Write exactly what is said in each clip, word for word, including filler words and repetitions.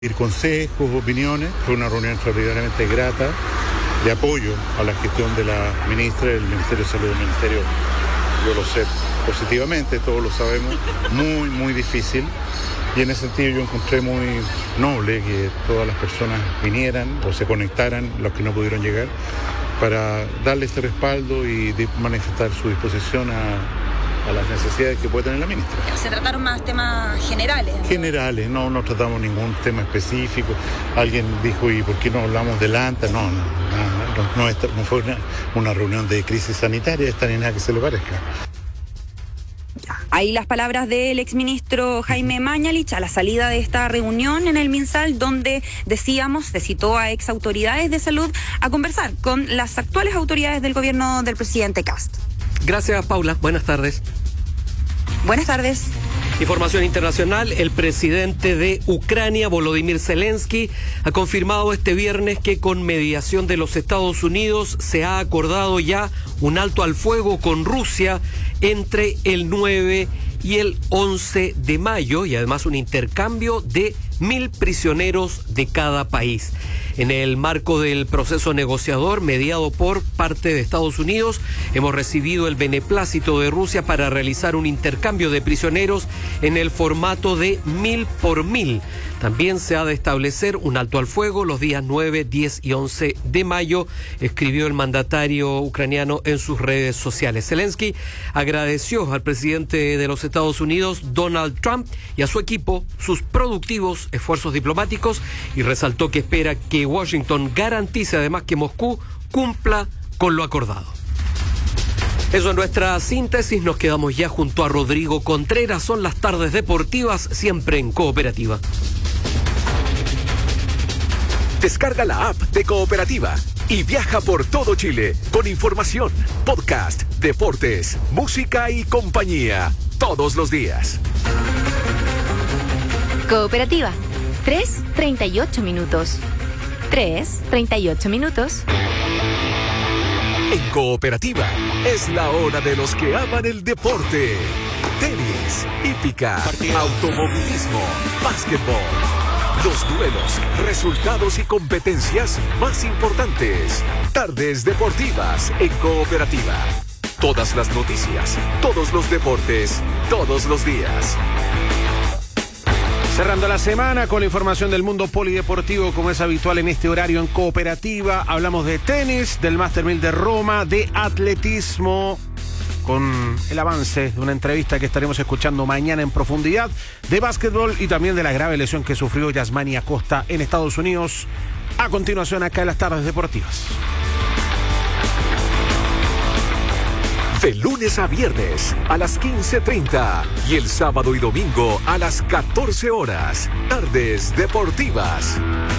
consejos, opiniones. Fue una reunión extraordinariamente grata de apoyo a la gestión de la ministra del Ministerio de Salud. El Ministerio, yo lo sé positivamente, todos lo sabemos, muy, muy difícil. Y en ese sentido yo encontré muy noble que todas las personas vinieran o se conectaran, los que no pudieron llegar, para darle este respaldo y manifestar su disposición a... a las necesidades que puede tener la ministra. ¿Se trataron más temas generales? ¿no? Generales, no, no tratamos ningún tema específico. Alguien dijo, ¿y por qué no hablamos de la ANTA? No, no, no, no, no, no fue una, una reunión de crisis sanitaria, esta ni nada que se le parezca. Ahí las palabras del exministro Jaime Mañalich a la salida de esta reunión en el MinSal, donde decíamos, se citó a ex autoridades de salud a conversar con las actuales autoridades del gobierno del presidente Kast. Gracias, Paula. Buenas tardes. Buenas tardes. Información internacional. El presidente de Ucrania, Volodymyr Zelensky, ha confirmado este viernes que con mediación de los Estados Unidos se ha acordado ya un alto al fuego con Rusia entre el nueve y el once de mayo y además un intercambio de mil prisioneros de cada país. En el marco del proceso negociador mediado por parte de Estados Unidos, hemos recibido el beneplácito de Rusia para realizar un intercambio de prisioneros en el formato de mil por mil. También se ha de establecer un alto al fuego los días nueve, diez y once de mayo, escribió el mandatario ucraniano en sus redes sociales. Zelensky agradeció al presidente de los Estados Unidos, Donald Trump, y a su equipo sus productivos esfuerzos diplomáticos y resaltó que espera que Washington garantice además que Moscú cumpla con lo acordado. Eso es nuestra síntesis. Nos quedamos ya junto a Rodrigo Contreras. Son las tardes deportivas, siempre en Cooperativa. Descarga la app de Cooperativa y viaja por todo Chile con información, podcast, deportes, música y compañía todos los días. Cooperativa. tres, treinta y ocho minutos. tres, treinta y ocho minutos. En Cooperativa es la hora de los que aman el deporte. Tenis, hípica, automovilismo, básquetbol. Los duelos, resultados y competencias más importantes. Tardes deportivas en Cooperativa. Todas las noticias, todos los deportes, todos los días. Cerrando la semana con la información del mundo polideportivo, como es habitual en este horario en Cooperativa. Hablamos de tenis, del Master mil de Roma, de atletismo, con el avance de una entrevista que estaremos escuchando mañana en profundidad, de básquetbol y también de la grave lesión que sufrió Yasmani Acosta en Estados Unidos. A continuación, acá en las tardes deportivas. De lunes a viernes a las quince treinta y el sábado y domingo a las catorce horas. Tardes deportivas.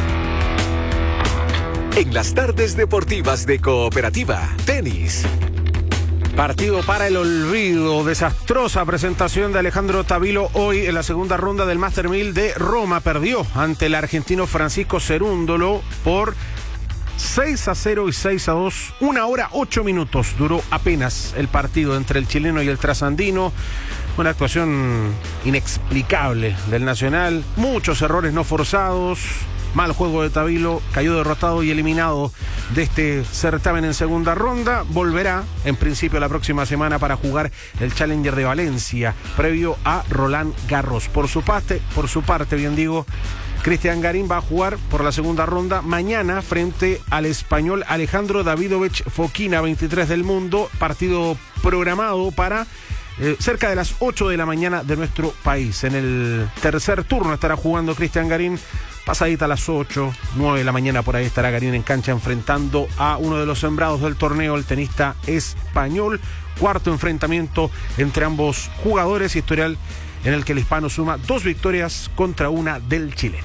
En las tardes deportivas de Cooperativa, tenis. Partido para el olvido. Desastrosa presentación de Alejandro Tavilo hoy en la segunda ronda del Master mil de Roma. Perdió ante el argentino Francisco Cerúndolo por seis a cero y seis a dos. Una hora, ocho minutos duró apenas el partido entre el chileno y el trasandino. Una actuación inexplicable del Nacional. Muchos errores no forzados. Mal juego de Tavilo. Cayó derrotado y eliminado de este certamen en segunda ronda. Volverá en principio la próxima semana para jugar el Challenger de Valencia, previo a Roland Garros. Por su parte, por su parte, bien digo, Cristian Garín va a jugar por la segunda ronda mañana frente al español Alejandro Davidovich Fokina, veintitrés del mundo. Partido programado para eh, cerca de las ocho de la mañana de nuestro país. En el tercer turno estará jugando Cristian Garín. Pasadita a las ocho, nueve de la mañana por ahí estará Garín en cancha enfrentando a uno de los sembrados del torneo, el tenista español. Cuarto enfrentamiento entre ambos jugadores, historial en el que el hispano suma dos victorias contra una del chileno.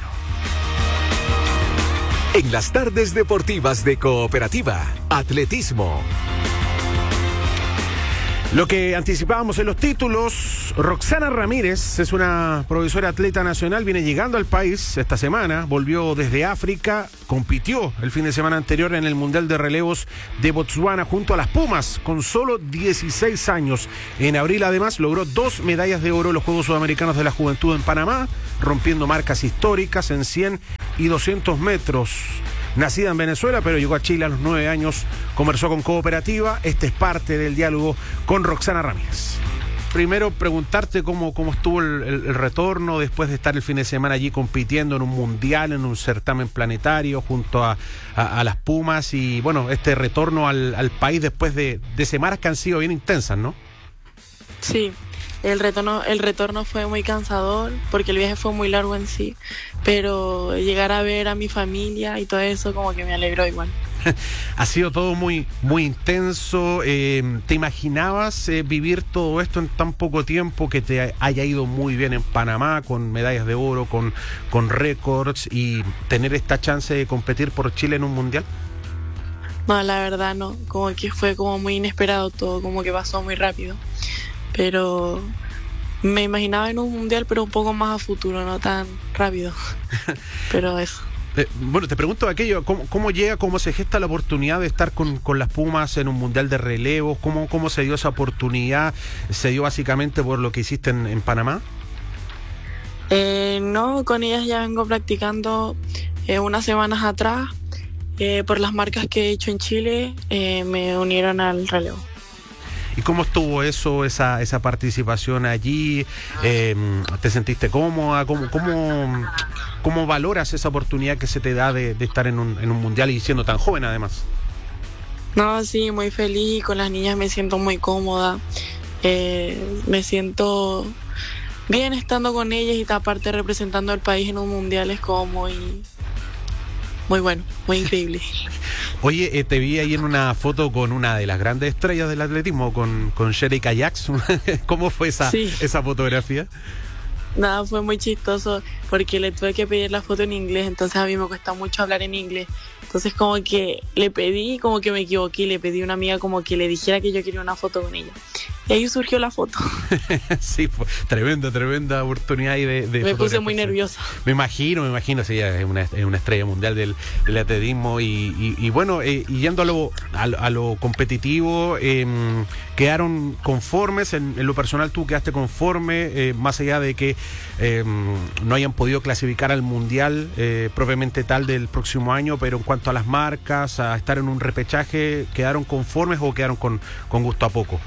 En las tardes deportivas de Cooperativa, atletismo. Lo que anticipábamos en los títulos, Roxana Ramírez es una profesora atleta nacional, viene llegando al país esta semana, volvió desde África, compitió el fin de semana anterior en el Mundial de Relevos de Botswana junto a las Pumas con solo dieciséis años. En abril además logró dos medallas de oro en los Juegos Sudamericanos de la Juventud en Panamá, rompiendo marcas históricas en cien y doscientos metros. Nacida en Venezuela, pero llegó a Chile a los nueve años, conversó con Cooperativa. Este es parte del diálogo con Roxana Ramírez. Primero, preguntarte cómo, cómo estuvo el, el, el retorno después de estar el fin de semana allí compitiendo en un mundial, en un certamen planetario junto a, a, a las Pumas y, bueno, este retorno al, al país después de, de semanas que han sido bien intensas, ¿no? Sí. El retorno, el retorno fue muy cansador porque el viaje fue muy largo en sí, pero llegar a ver a mi familia y todo eso como que me alegró igual. Ha sido todo muy, muy intenso. Eh, ¿Te imaginabas eh, vivir todo esto en tan poco tiempo, que te haya ido muy bien en Panamá con medallas de oro, con, con récords y tener esta chance de competir por Chile en un mundial? No, la verdad no, como que fue como muy inesperado todo, como que pasó muy rápido. Pero me imaginaba en un mundial, pero un poco más a futuro, no tan rápido. Pero eso. Eh, bueno, te pregunto aquello, ¿cómo, cómo llega, cómo se gesta la oportunidad de estar con, con las Pumas en un mundial de relevos? ¿Cómo, cómo se dio esa oportunidad? ¿Se dio básicamente por lo que hiciste en, en Panamá? Eh, no, con ellas ya vengo practicando eh, unas semanas atrás. Eh, por las marcas que he hecho en Chile, eh, me unieron al relevo. ¿Y cómo estuvo eso, esa esa participación allí? Eh, ¿Te sentiste cómoda? ¿Cómo, cómo, cómo valoras esa oportunidad que se te da de, de estar en un, en un mundial y siendo tan joven además? No, sí, muy feliz. Con las niñas me siento muy cómoda. Eh, me siento bien estando con ellas y aparte representando al país en un mundial es como muy... Muy bueno, muy increíble. Oye, eh, te vi ahí en una foto con una de las grandes estrellas del atletismo, con, con Sherika Jackson. ¿Cómo fue esa, sí. esa fotografía? Nada, fue muy chistoso porque le tuve que pedir la foto en inglés, entonces a mí me cuesta mucho hablar en inglés. Entonces como que le pedí, como que me equivoqué, le pedí a una amiga como que le dijera que yo quería una foto con ella. Y ahí surgió la foto. Sí, fue tremenda, tremenda oportunidad ahí de, de Me puse muy nerviosa. Me imagino, me imagino, sí, es una, es una estrella mundial del, del atletismo. Y, y, y bueno, eh, y yendo a lo, a, a lo competitivo, eh, ¿quedaron conformes? En, en lo personal, ¿tú quedaste conforme? Eh, más allá de que eh, no hayan podido clasificar al mundial eh, propiamente tal del próximo año, pero en cuanto a las marcas, a estar en un repechaje, ¿quedaron conformes o quedaron con, con gusto a poco?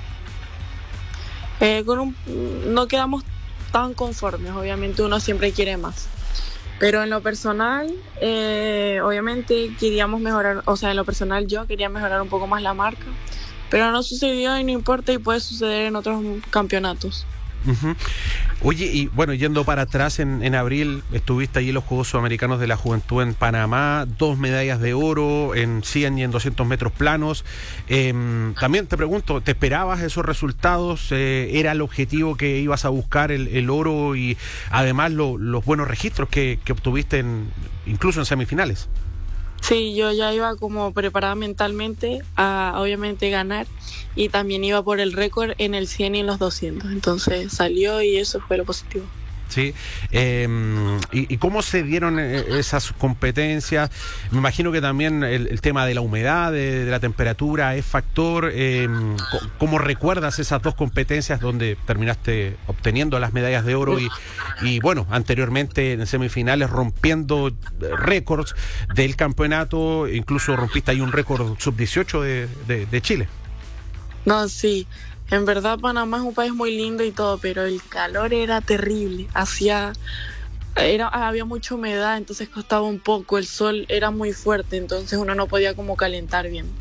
Eh, con un, no quedamos tan conformes, obviamente uno siempre quiere más. Pero en lo personal, eh, obviamente queríamos mejorar, o sea, en lo personal yo quería mejorar un poco más la marca, pero no sucedió y no importa y puede suceder en otros campeonatos. Uh-huh. Oye, y bueno, yendo para atrás, en, en abril estuviste allí en los Juegos Sudamericanos de la Juventud en Panamá, dos medallas de oro en cien y en doscientos metros planos. Eh, también te pregunto, ¿te esperabas esos resultados? Eh, ¿Era el objetivo que ibas a buscar, el, el oro y además lo, los buenos registros que, que obtuviste en, incluso en semifinales? Sí, yo ya iba como preparada mentalmente a obviamente ganar y también iba por el récord en el cien y en los doscientos, entonces salió y eso fue lo positivo. Sí, eh, y, ¿y cómo se dieron esas competencias? Me imagino que también el, el tema de la humedad, de, de la temperatura es factor. Eh, ¿Cómo recuerdas esas dos competencias donde terminaste obteniendo las medallas de oro y, y bueno, anteriormente en semifinales rompiendo récords del campeonato, incluso rompiste ahí un récord sub dieciocho de, de, de Chile? No, sí. En verdad Panamá es un país muy lindo y todo, pero el calor era terrible, hacía, era, había mucha humedad, entonces costaba un poco, el sol era muy fuerte, entonces uno no podía como calentar bien.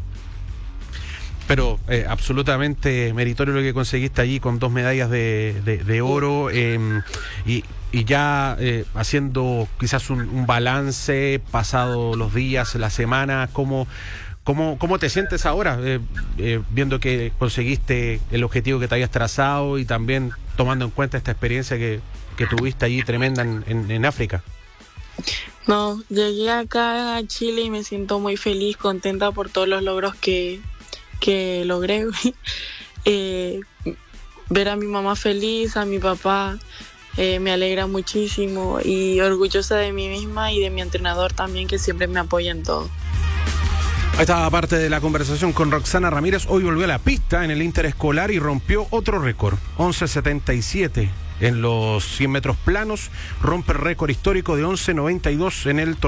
Pero eh, absolutamente meritorio lo que conseguiste allí con dos medallas de, de, de oro eh, y, y ya eh, haciendo quizás un, un balance, pasado los días, las semanas, ¿cómo... ¿Cómo, ¿Cómo te sientes ahora, eh, eh, viendo que conseguiste el objetivo que te habías trazado y también tomando en cuenta esta experiencia que, que tuviste allí tremenda en, en, en África? No, llegué acá a Chile y me siento muy feliz, contenta por todos los logros que, que logré. eh, ver a mi mamá feliz, a mi papá, eh, me alegra muchísimo y orgullosa de mí misma y de mi entrenador también, que siempre me apoya en todo. Ahí estaba parte de la conversación con Roxana Ramírez. Hoy volvió a la pista en el interescolar y rompió otro récord, once setenta y siete en los cien metros planos, rompe el récord histórico de once noventa y dos en el torneo